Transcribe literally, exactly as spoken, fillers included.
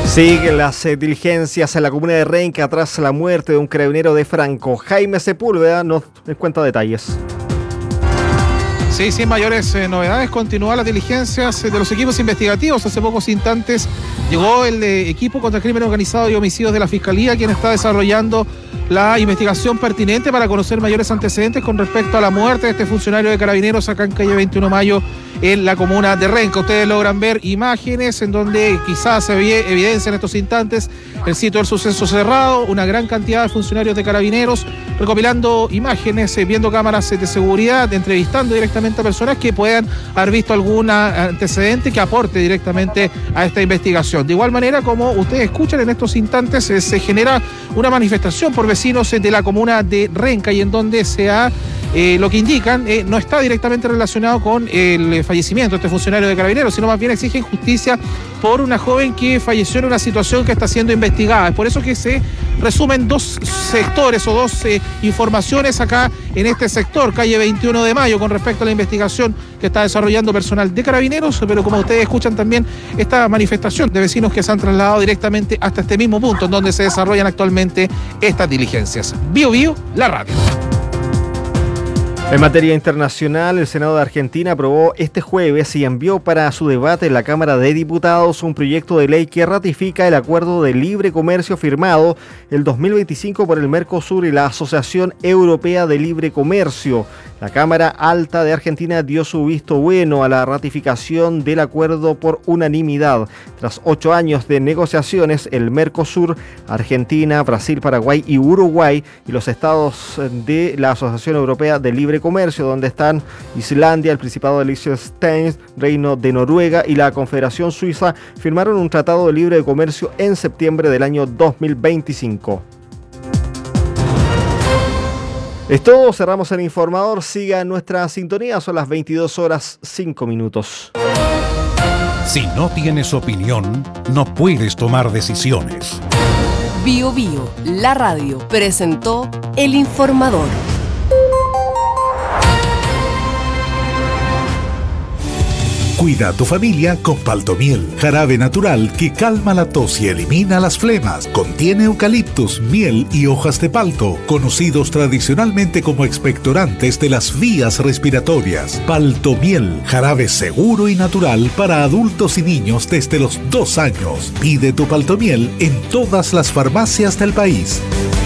Siguen las eh, diligencias en la comuna de Renca tras la muerte de un carabinero de Franco. Jaime Sepúlveda nos cuenta detalles. Sí, sin mayores eh, novedades, continúan las diligencias de los equipos investigativos. Hace pocos instantes llegó el eh, equipo contra el crimen organizado y homicidios de la Fiscalía, quien está desarrollando la investigación pertinente para conocer mayores antecedentes con respecto a la muerte de este funcionario de Carabineros acá en calle veintiuno de mayo en la comuna de Renca. Ustedes logran ver imágenes en donde quizás se ve evidencia en estos instantes el sitio del suceso cerrado, una gran cantidad de funcionarios de Carabineros recopilando imágenes, eh, viendo cámaras de seguridad, entrevistando directamente a personas que puedan haber visto algún antecedente que aporte directamente a esta investigación. De igual manera, como ustedes escuchan en estos instantes, eh, se genera una manifestación por vecinos de la comuna de Renca y en donde se ha, eh, lo que indican, eh, no está directamente relacionado con el fallecimiento de este funcionario de Carabineros, sino más bien exigen justicia por una joven que falleció en una situación que está siendo investigada. Es por eso que se resumen dos sectores o dos eh, informaciones acá en este sector, calle veintiuno de mayo, con respecto a la investigación que está desarrollando personal de Carabineros, pero como ustedes escuchan también esta manifestación de vecinos que se han trasladado directamente hasta este mismo punto en donde se desarrollan actualmente estas diligencias. Bio Bio, la radio. En materia internacional, el Senado de Argentina aprobó este jueves y envió para su debate en la Cámara de Diputados un proyecto de ley que ratifica el acuerdo de libre comercio firmado el dos mil veinticinco por el Mercosur y la Asociación Europea de Libre Comercio. La Cámara Alta de Argentina dio su visto bueno a la ratificación del acuerdo por unanimidad. Tras ocho años de negociaciones, el Mercosur, Argentina, Brasil, Paraguay y Uruguay y los estados de la Asociación Europea de Libre Comercio, donde están Islandia, el Principado de Liechtenstein, Reino de Noruega y la Confederación Suiza, firmaron un tratado de libre comercio en septiembre del año dos mil veinticinco. Es todo, cerramos el informador. Siga en nuestra sintonía, son las veintidós horas cinco minutos. Si no tienes opinión, no puedes tomar decisiones. Bio Bio, la radio, presentó el informador. Cuida a tu familia con Paltomiel, jarabe natural que calma la tos y elimina las flemas. Contiene eucaliptus, miel y hojas de palto, conocidos tradicionalmente como expectorantes de las vías respiratorias. Paltomiel, jarabe seguro y natural para adultos y niños desde los dos años. Pide tu Paltomiel en todas las farmacias del país.